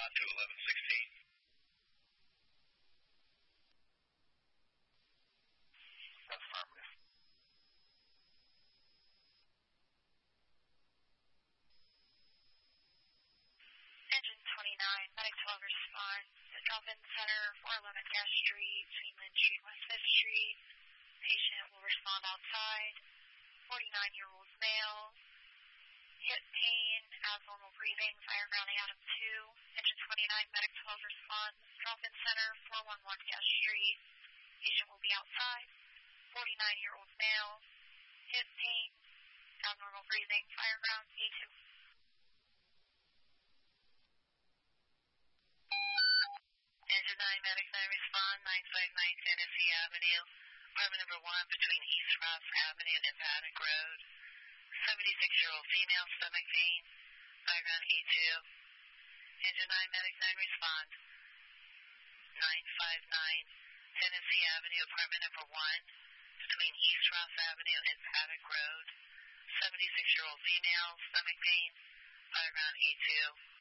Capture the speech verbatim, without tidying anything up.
respond to eleven sixteen. Affirmative. Engine twenty-nine, medic twelve responds. Drop-in center, four eleven Cash Street, between Lynn Street and West fifth Street. Patient will respond outside. forty-nine-year-old male. Hip pain, abnormal breathing, fire grounding Adam two. Engine twenty-nine, medic twelve responds. Drop-in center, four one one Cash Street. Patient will be outside. forty-nine-year-old male. Hip pain, abnormal breathing, fire ground A two. Engine nine, medic nine respond, nine five nine Tennessee Avenue, apartment number one between East Ross Avenue and Paddock Road. seventy-six-year-old female, stomach pain, fire ground A two. Engine nine, medic nine respond, nine five nine Tennessee Avenue, apartment number one between East Ross Avenue and Paddock Road. seventy-six-year-old female, stomach pain, fire ground A two.